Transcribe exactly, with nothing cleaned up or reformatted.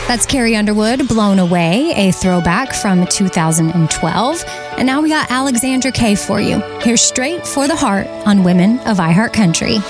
That's Carrie Underwood, Blown Away, a throwback from two thousand twelve. And now we got Alexandra Kay for you. Here's Straight for the Heart on Women of iHeart Country.